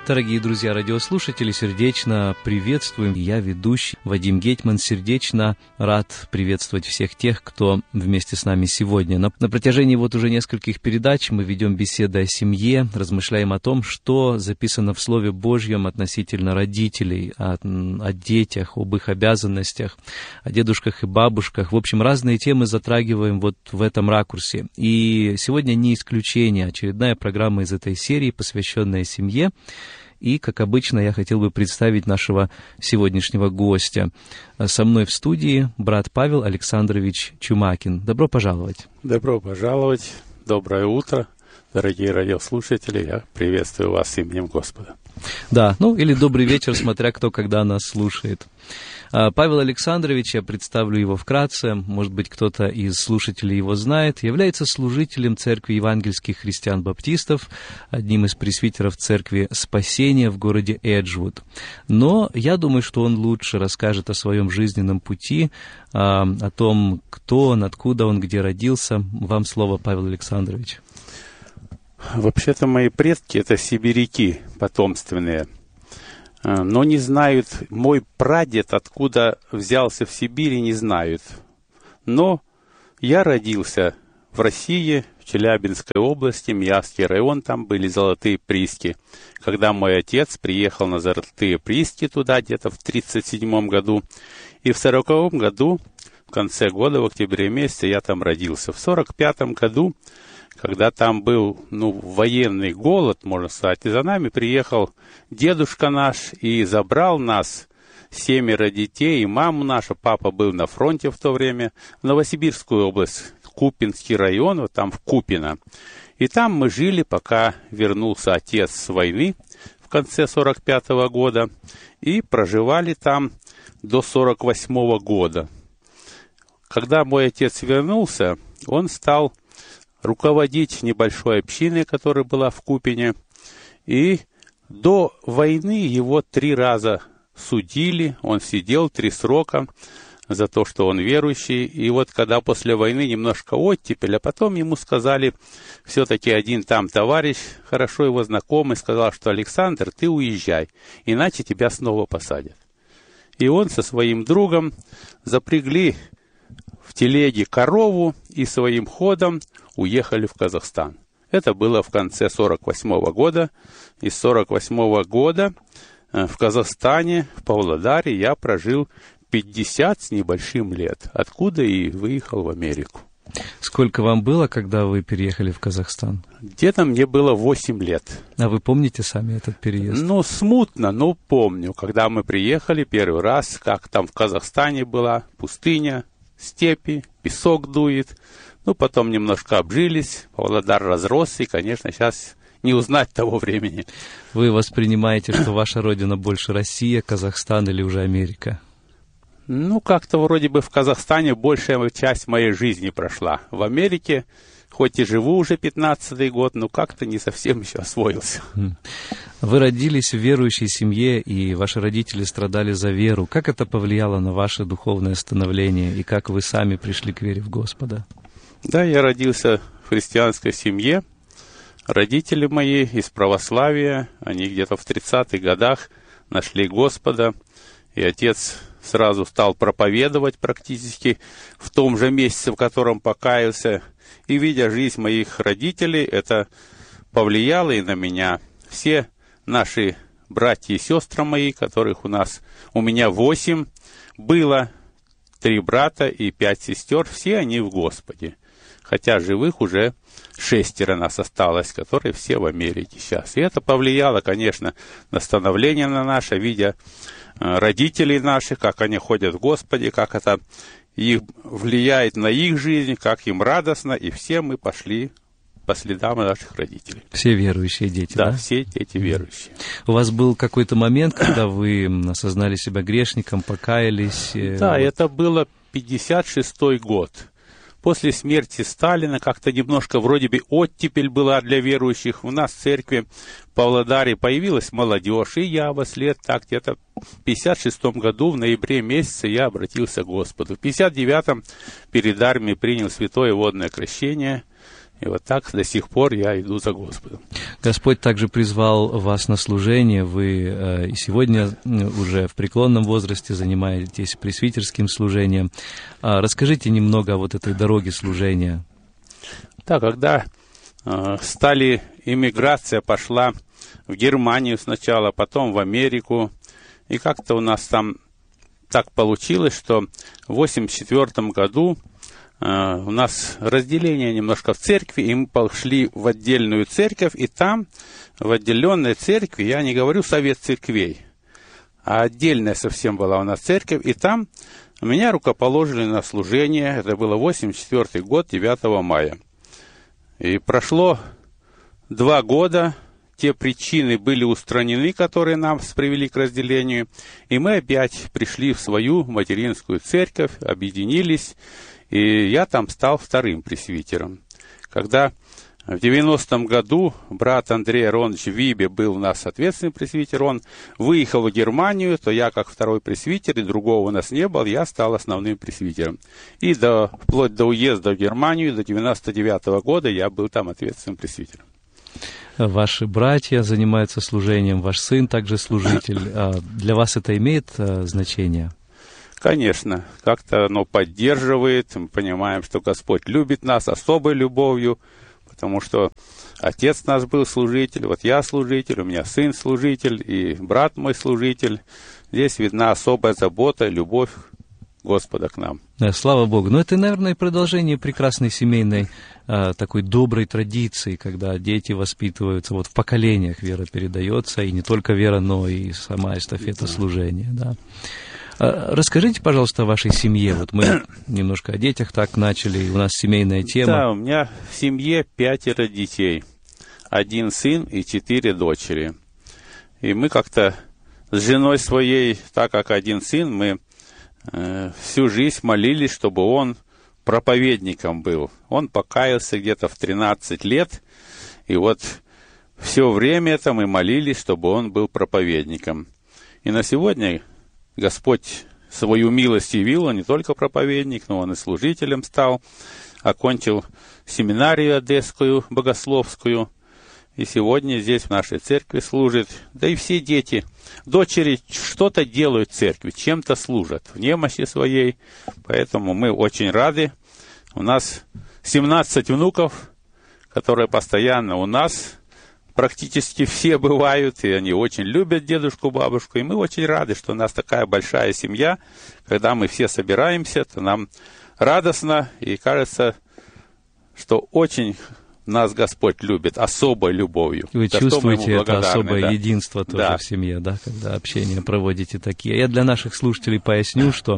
Дорогие друзья, радиослушатели, сердечно приветствуем. Я, ведущий Вадим Гетман, сердечно рад приветствовать всех тех, кто вместе с нами сегодня. На протяжении уже нескольких передач мы ведем беседы о семье, размышляем о том, что записано в Слове Божьем относительно родителей, о детях, об их обязанностях, о дедушках и бабушках. В общем, разные темы затрагиваем в этом ракурсе. И сегодня не исключение, очередная программа из этой серии, посвященная семье. И, как обычно, я хотел бы представить нашего сегодняшнего гостя. Со мной в студии брат Павел Александрович Чумакин. Добро пожаловать. Добро пожаловать. Доброе утро, дорогие радиослушатели. Я приветствую вас именем Господа. Да, или добрый вечер, смотря кто когда нас слушает. Павел Александрович, я представлю его вкратце, может быть, кто-то из слушателей его знает, является служителем Церкви евангельских христиан-баптистов, одним из пресвитеров Церкви Спасения в городе Эджвуд. Но я думаю, что он лучше расскажет о своем жизненном пути, о том, кто он, откуда он, где родился. Вам слово, Павел Александрович. Вообще-то мои предки — это сибиряки потомственные. Но не знают, мой прадед откуда взялся в Сибири, не знают. Но я родился в России, в Челябинской области, Миасский район, там были Золотые Прииски. Когда мой отец приехал на Золотые Прииски туда, где-то в 1937 году, и в 1940 году, в конце года, в октябре месяце, я там родился. В 1945 году, когда там был, военный голод, можно сказать, и за нами приехал дедушка наш и забрал нас, 7 детей, и маму нашу. Папа был на фронте в то время, в Новосибирскую область, Купинский район, там в Купино. И там мы жили, пока вернулся отец с войны в конце 1945 года, и проживали там до 1948 года. Когда мой отец вернулся, он стал руководить небольшой общиной, которая была в Купине. И до войны его 3 раза судили, он сидел 3 срока за то, что он верующий. И когда после войны немножко оттепель, а потом ему сказали, все-таки один там товарищ, хорошо его знакомый, сказал, что Александр, ты уезжай, иначе тебя снова посадят. И он со своим другом запрягли в телеге корову и своим ходом уехали в Казахстан. Это было в конце 1948 года. И с 1948 года в Казахстане, в Павлодаре, я прожил 50 с небольшим лет, откуда и выехал в Америку. Сколько вам было, когда вы переехали в Казахстан? Где-то мне было 8 лет. А вы помните сами этот переезд? Смутно, но помню. Когда мы приехали первый раз, как там в Казахстане была пустыня, степи, песок дует. Потом немножко обжились, Павлодар разросся, и, конечно, сейчас не узнать того времени. Вы воспринимаете, что ваша родина больше Россия, Казахстан или уже Америка? Как-то вроде бы в Казахстане большая часть моей жизни прошла. В Америке, хоть и живу уже 15-й год, но как-то не совсем еще освоился. Вы родились в верующей семье, и ваши родители страдали за веру. Как это повлияло на ваше духовное становление, и как вы сами пришли к вере в Господа? Да, я родился в христианской семье. Родители мои из православия, они где-то в 30-х годах нашли Господа, и отец сразу стал проповедовать практически в том же месяце, в котором покаялся. И, видя жизнь моих родителей, это повлияло и на меня. Все наши братья и сестры мои, которых у меня 8 было, 3 брата и 5 сестер, все они в Господе. Хотя живых уже 6 нас осталось, которые все в Америке сейчас. И это повлияло, конечно, на становление на наше, видя родителей наших, как они ходят в Господе, как это влияет на их жизнь, как им радостно, и все мы пошли по следам наших родителей. Все верующие дети, да? Да, все дети верующие. У вас был какой-то момент, когда вы осознали себя грешником, покаялись? Да, это было 56-й год. После смерти Сталина как-то немножко вроде бы оттепель была для верующих. У нас в церкви в Павлодаре появилась молодежь, и я во след так где-то в 56-м году, в ноябре месяце, я обратился к Господу. В 59-м перед армией принял святое водное крещение. И вот так до сих пор я иду за Господом. Господь также призвал вас на служение. Вы и сегодня уже в преклонном возрасте занимаетесь пресвитерским служением. Расскажите немного о вот этой дороге служения. Да, когда иммиграция пошла в Германию сначала, потом в Америку, и как-то у нас там так получилось, что в 1984 году у нас разделение немножко в церкви, и мы пошли в отдельную церковь, и там, в отделенной церкви, я не говорю совет церквей, а отдельная совсем была у нас церковь, и там меня рукоположили на служение, это было 1984 год, 9 мая. И прошло 2 года, те причины были устранены, которые нас привели к разделению, и мы опять пришли в свою материнскую церковь, объединились, и я там стал вторым пресвитером. Когда в 90-м году брат Андрей Аронович Вибе был у нас ответственный пресвитер, он выехал в Германию, то я как второй пресвитер, и другого у нас не было, я стал основным пресвитером. И вплоть до уезда в Германию, до 99-го года я был там ответственным пресвитером. Ваши братья занимаются служением, ваш сын также служитель. Для вас это имеет значение? Конечно, как-то оно поддерживает, мы понимаем, что Господь любит нас особой любовью, потому что отец наш был служитель, вот я служитель, у меня сын служитель, и брат мой служитель. Здесь видна особая забота, любовь Господа к нам. Слава Богу. Но это, наверное, продолжение прекрасной семейной такой доброй традиции, когда дети воспитываются, вот в поколениях вера передается, и не только вера, но и сама эстафета служения, да. Расскажите, пожалуйста, о вашей семье. Вот мы немножко о детях так начали, и у нас семейная тема. Да, у меня в семье 5 детей. 1 сын и 4 дочери. И мы как-то с женой своей, так как 1 сын, мы всю жизнь молились, чтобы он проповедником был. Он покаялся где-то в 13 лет, и вот все время это мы молились, чтобы он был проповедником. И на сегодня Господь свою милость явил, он не только проповедник, но он и служителем стал, окончил семинарию одесскую, богословскую, и сегодня здесь в нашей церкви служит. Да и все дети, дочери что-то делают в церкви, чем-то служат в немощи своей, поэтому мы очень рады. У нас 17 внуков, которые постоянно у нас, практически все бывают, и они очень любят дедушку, бабушку, и мы очень рады, что у нас такая большая семья. Когда мы все собираемся, то нам радостно, и кажется, что очень нас Господь любит особой любовью. Вы чувствуете это особое единство тоже в семье, да, когда общение проводите такие. Я для наших слушателей поясню, что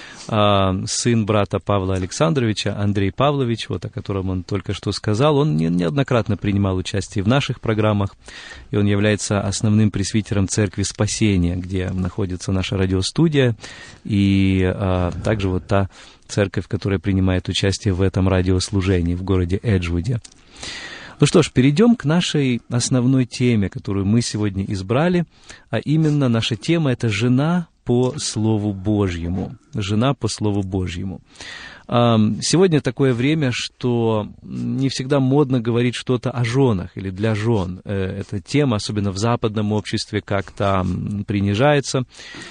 сын брата Павла Александровича, Андрей Павлович, вот о котором он только что сказал, он неоднократно принимал участие в наших программах, и он является основным пресвитером Церкви Спасения, где находится наша радиостудия, и также вот та церковь, которая принимает участие в этом радиослужении в городе Эджвуде. Ну что ж, перейдем к нашей основной теме, которую мы сегодня избрали, а именно наша тема — это «Жена по Слову Божьему». Жена по Слову Божьему. Сегодня такое время, что не всегда модно говорить что-то о женах или для жен. Эта тема, особенно в западном обществе, как-то принижается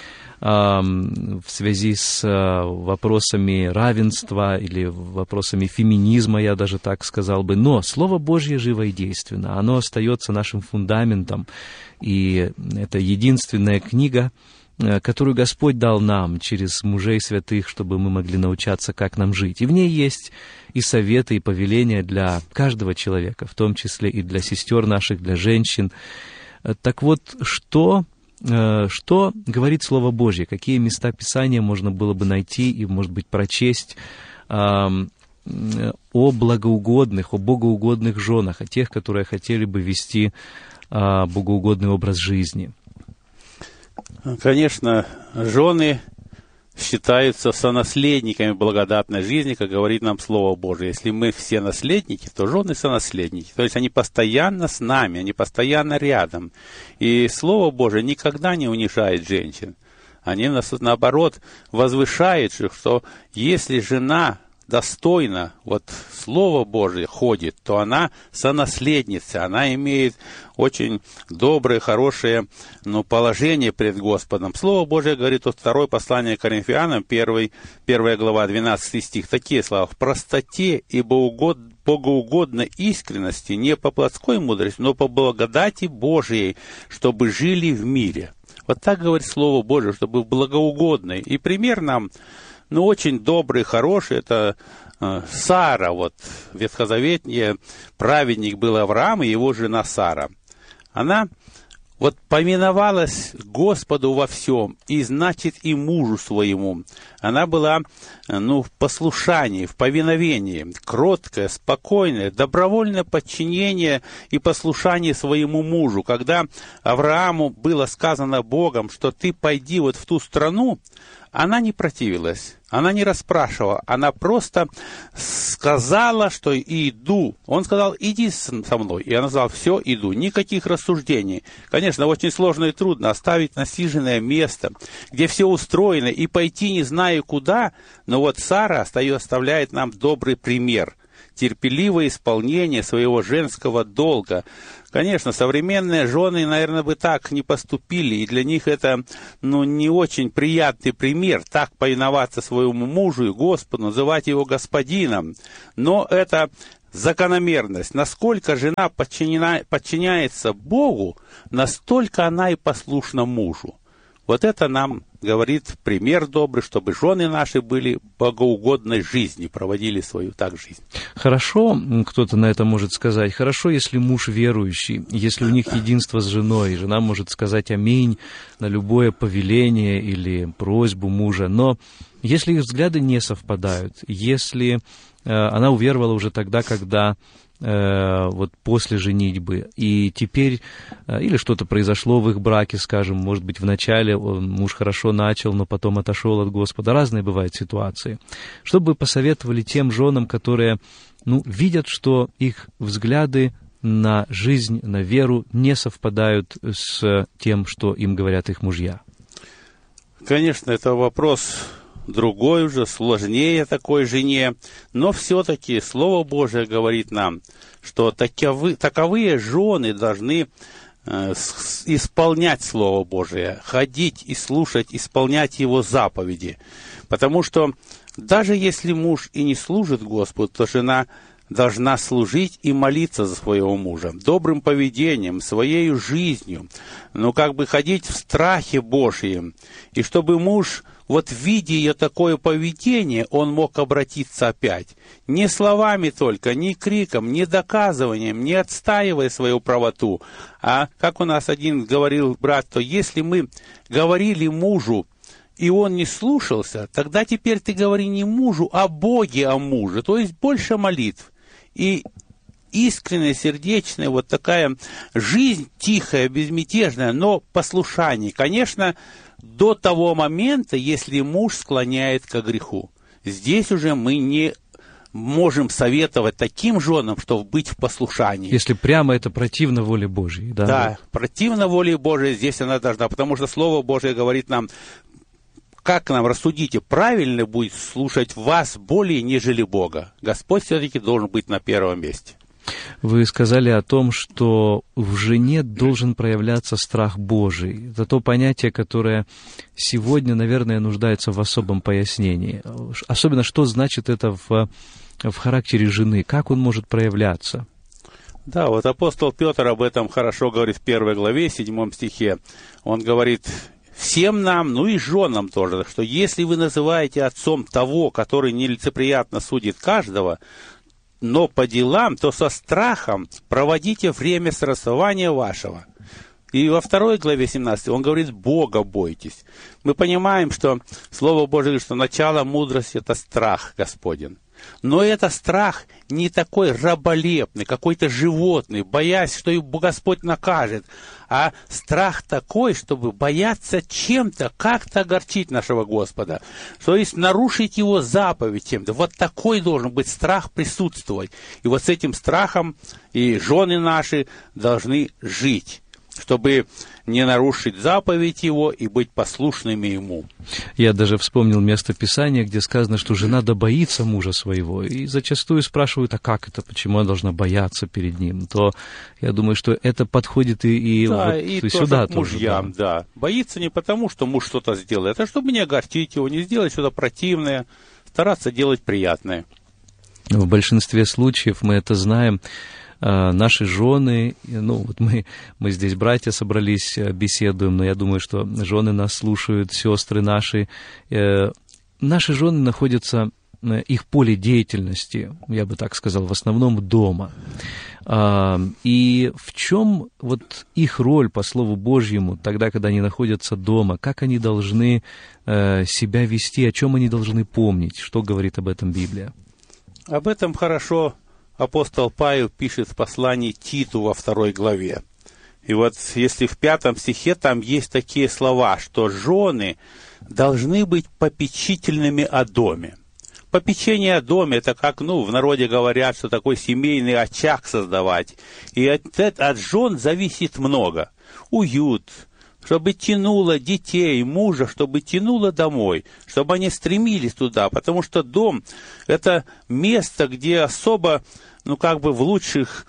в связи с вопросами равенства или вопросами феминизма, я даже так сказал бы. Но Слово Божье живо и действенно. Оно остается нашим фундаментом. И это единственная книга, которую Господь дал нам через мужей святых, чтобы мы могли научаться, как нам жить. И в ней есть и советы, и повеления для каждого человека, в том числе и для сестер наших, для женщин. Так вот, что говорит Слово Божье? Какие места Писания можно было бы найти и, может быть, прочесть о благоугодных, о богоугодных женах, о тех, которые хотели бы вести богоугодный образ жизни? Конечно, жены считаются сонаследниками благодатной жизни, как говорит нам Слово Божие. Если мы все наследники, то жены сонаследники. То есть они постоянно с нами, они постоянно рядом. И Слово Божие никогда не унижает женщин. Они нас, наоборот, возвышают, что если жена достойно вот Слово Божие ходит, то она сонаследница, она имеет очень доброе, хорошее положение пред Господом. Слово Божие говорит от 2 послания к Коринфянам, 1 глава, 12 стих, такие слова: «В простоте и богоугодной искренности, не по плотской мудрости, но по благодати Божией, чтобы жили в мире». Вот так говорит Слово Божие, чтобы благоугодной. И пример нам, очень добрый, хороший, это Сара, ветхозаветний праведник был Авраам и его жена Сара. Она повиновалась Господу во всем, и значит и мужу своему. Она была, в послушании, в повиновении, кроткое, спокойное, добровольное подчинение и послушание своему мужу. Когда Аврааму было сказано Богом, что ты пойди в ту страну, она не противилась, она не расспрашивала, она просто сказала, что иду. Он сказал: иди со мной. И она сказала: все, иду. Никаких рассуждений. Конечно, очень сложно и трудно оставить насиженное место, где все устроено, и пойти не зная куда. Но Сара оставляет нам добрый пример. Терпеливое исполнение своего женского долга. Конечно, современные жены, наверное, бы так не поступили, и для них это, не очень приятный пример, так повиноваться своему мужу и Господу, называть его господином. Но это закономерность. Насколько жена подчиняется Богу, настолько она и послушна мужу. Это нам говорит пример добрый, чтобы жены наши были богоугодной жизни, проводили свою так жизнь. Хорошо, кто-то на это может сказать, хорошо, если муж верующий, если у них единство с женой, жена может сказать аминь на любое повеление или просьбу мужа, но если их взгляды не совпадают, если она уверовала уже тогда, когда после женитьбы, и теперь или что-то произошло в их браке, скажем, может быть, вначале муж хорошо начал, но потом отошел от Господа. Разные бывают ситуации. Что бы посоветовали тем женам, которые, видят, что их взгляды на жизнь, на веру не совпадают с тем, что им говорят их мужья? Конечно, это вопрос другой уже, сложнее такой жене, но все-таки Слово Божие говорит нам, что таковые жены должны исполнять Слово Божие, ходить и слушать, исполнять Его заповеди. Потому что даже если муж и не служит Господу, то жена должна служить и молиться за своего мужа, добрым поведением, своей жизнью, ходить в страхе Божьем, и чтобы муж, видя ее такое поведение, он мог обратиться опять. Не словами только, не криком, не доказыванием, не отстаивая свою правоту. А, как у нас один говорил брат, то если мы говорили мужу, и он не слушался, тогда теперь ты говори не мужу, а Боге о муже, то есть больше молитв. И искренняя, сердечная, такая жизнь тихая, безмятежная, но послушание. Конечно, до того момента, если муж склоняет ко греху. Здесь уже мы не можем советовать таким женам, чтобы быть в послушании. Если прямо это противно воле Божьей. Да, противно воле Божией здесь она должна, потому что Слово Божие говорит нам, как нам рассудите, правильно будет слушать вас более, нежели Бога. Господь все-таки должен быть на первом месте. Вы сказали о том, что в жене должен проявляться страх Божий. Это то понятие, которое сегодня, наверное, нуждается в особом пояснении. Особенно, что значит это в характере жены, как он может проявляться? Да, апостол Петр об этом хорошо говорит в 1 главе, 7 стихе. Он говорит всем нам, и женам тоже, что если вы называете отцом того, который нелицеприятно судит каждого, но по делам, то со страхом проводите время срасования вашего. И во 2 главе 17 он говорит, Бога бойтесь. Мы понимаем, что Слово Божие говорит, что начало мудрости – это страх Господень. Но это страх не такой раболепный, какой-то животный, боясь, что и Господь накажет, а страх такой, чтобы бояться чем-то, как-то огорчить нашего Господа, то есть нарушить Его заповедь чем-то. Такой должен быть страх присутствовать. И с этим страхом и жены наши должны жить, чтобы не нарушить заповедь его и быть послушными ему. Я даже вспомнил место Писания, где сказано, что жена да боится мужа своего. И зачастую спрашивают, а как это, почему она должна бояться перед ним? То я думаю, что это подходит и да, вот и сюда тоже к мужьям, тоже. да. Боится не потому, что муж что-то сделает, а чтобы не огорчить его, не сделать что-то противное, стараться делать приятное. В большинстве случаев мы это знаем. Наши жены, ну вот мы здесь, братья, собрались, беседуем, но я думаю, что жены нас слушают, сестры наши. Наши жены находятся, их поле деятельности, я бы так сказал, в основном дома. И в чем вот их роль, по Слову Божьему, тогда, когда они находятся дома, как они должны себя вести, о чем они должны помнить, что говорит об этом Библия? Об этом хорошо апостол Павел пишет в послании Титу во 2 главе. И вот если в 5 стихе там есть такие слова, что жены должны быть попечительными о доме. Попечение о доме, это как, в народе говорят, что такой семейный очаг создавать. И от жен зависит много. Уют, чтобы тянуло детей, мужа, чтобы тянуло домой, чтобы они стремились туда, потому что дом – это место, где особо, в лучших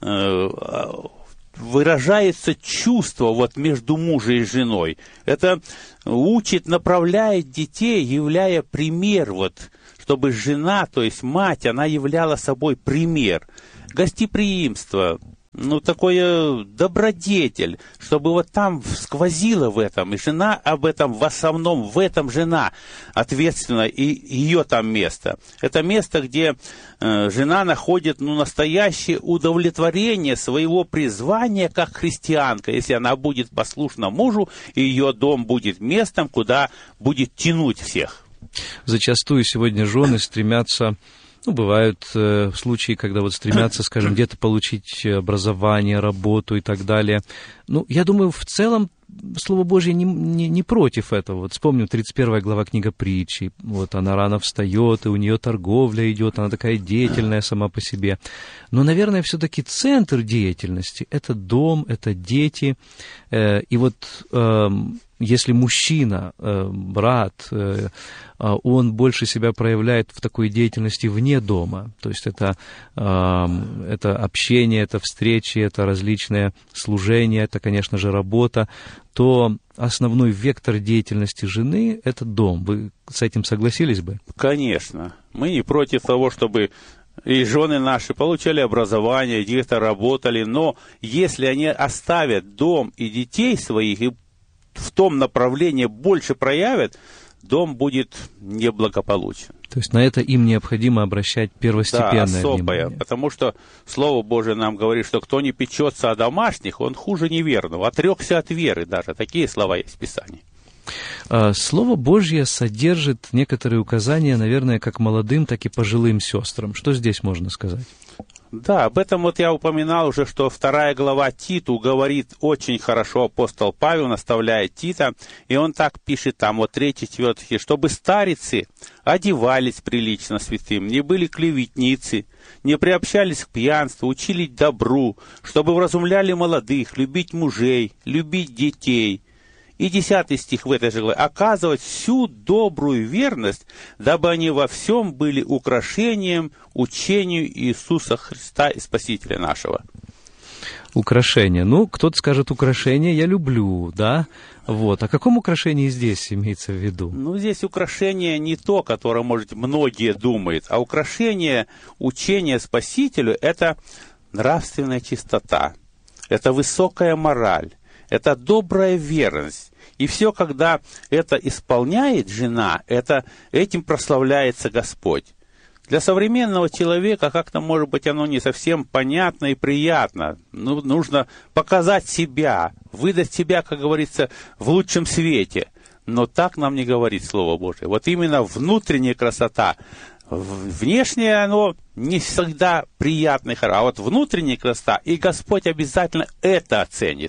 выражается чувство между мужем и женой. Это учит, направляет детей, являя пример, чтобы жена, то есть мать, она являла собой пример. Гостеприимство, такое добродетель, чтобы там сквозило в этом, и жена об этом, в основном в этом жена ответственна, и ее там место. Это место, где жена находит настоящее удовлетворение своего призвания как христианка, если она будет послушна мужу, и ее дом будет местом, куда будет тянуть всех. Зачастую сегодня жены стремятся... бывают случаи, когда стремятся, скажем, где-то получить образование, работу и так далее. Я думаю, в целом Слово Божье не против этого. Вспомним 31 глава книга Притчи. Она рано встает, и у нее торговля идет, она такая деятельная сама по себе. Но, наверное, все-таки центр деятельности – это дом, это дети. И если мужчина, брат, он больше себя проявляет в такой деятельности вне дома, то есть это общение, это встречи, это различные служения, это, конечно же, работа, то основной вектор деятельности жены – это дом. Вы с этим согласились бы? Конечно. Мы не против того, чтобы и жены наши получали образование, где-то работали, но если они оставят дом и детей своих, и в том направлении больше проявят, дом будет неблагополучен. То есть на это им необходимо обращать первостепенное внимание. Потому что Слово Божие нам говорит, что кто не печется о домашних, он хуже неверного, отрекся от веры даже. Такие слова есть в Писании. Слово Божье содержит некоторые указания, наверное, как молодым, так и пожилым сестрам. Что здесь можно сказать? Да, об этом я упоминал уже, что 2 глава Титу говорит очень хорошо, апостол Павел наставляет Тита, и он так пишет там, 3-4, чтобы старицы одевались прилично святым, не были клеветницы, не приобщались к пьянству, учили добру, чтобы вразумляли молодых, любить мужей, любить детей. И 10 стих в этой же главе. Оказывать всю добрую верность, дабы они во всем были украшением учению Иисуса Христа и Спасителя нашего. Украшение. Кто-то скажет, украшение я люблю, да? О каком украшении здесь имеется в виду? Здесь украшение не то, которое, может, многие думают, а украшение учения Спасителю – это нравственная чистота, это высокая мораль, это добрая верность. И все, когда это исполняет жена, этим прославляется Господь. Для современного человека как-то, может быть, оно не совсем понятно и приятно. Нужно показать себя, выдать себя, как говорится, в лучшем свете. Но так нам не говорит Слово Божие. Именно внутренняя красота. Внешнее оно не всегда приятное, а внутренняя красота, и Господь обязательно это оценит.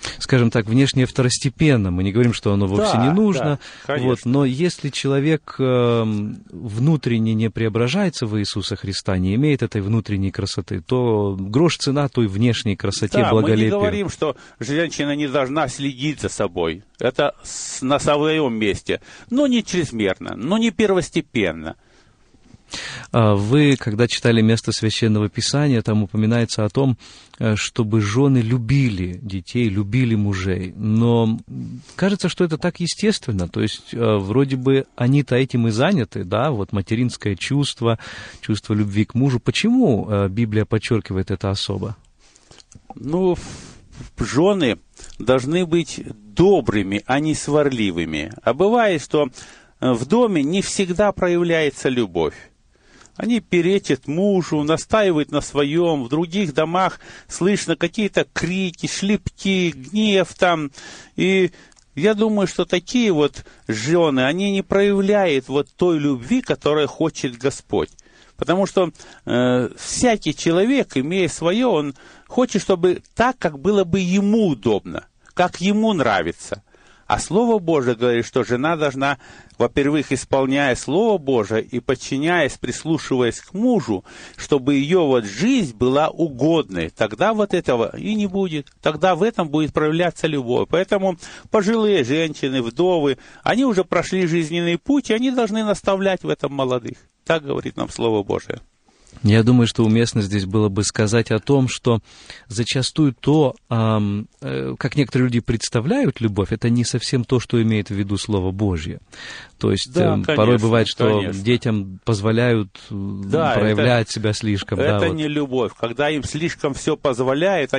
скажем так, внешнее второстепенно. Мы не говорим, что оно вовсе не нужно. Да, вот, но если человек внутренне не преображается в Иисуса Христа, не имеет этой внутренней красоты, то грош цена той внешней красоте, благолепию. Мы не говорим, что женщина не должна следить за собой. Это на своем месте. Но не чрезмерно, но не первостепенно. Вы, когда читали место Священного Писания, там упоминается о том, чтобы жены любили детей, любили мужей. Но кажется, что это так естественно. То есть, вроде бы они-то этим и заняты, да, вот материнское чувство, чувство любви к мужу. Почему Библия подчеркивает это особо? Ну, жены должны быть добрыми, а не сварливыми. А бывает, что в доме не всегда проявляется любовь. Они перечат мужу, настаивают на своем. В других домах слышно какие-то крики, шлепки, гнев там. И я думаю, что такие вот жены, они не проявляют вот той любви, которую хочет Господь. Потому что всякий человек, имея свое, он хочет, чтобы так, как было бы ему удобно, как ему нравится. А Слово Божие говорит, что жена должна, во-первых, исполняя Слово Божие и подчиняясь, прислушиваясь к мужу, чтобы ее вот жизнь была угодной. Тогда вот этого и не будет. Тогда в этом будет проявляться любовь. Поэтому пожилые женщины, вдовы, они уже прошли жизненный путь, и они должны наставлять в этом молодых. Так говорит нам Слово Божие. Я думаю, что уместно здесь было бы сказать о том, что зачастую то, как некоторые люди представляют любовь, это не совсем то, что имеет в виду Слово Божье. То есть да, конечно, порой бывает, что детям позволяют проявлять себя слишком. Это не любовь. Когда им слишком все позволяет,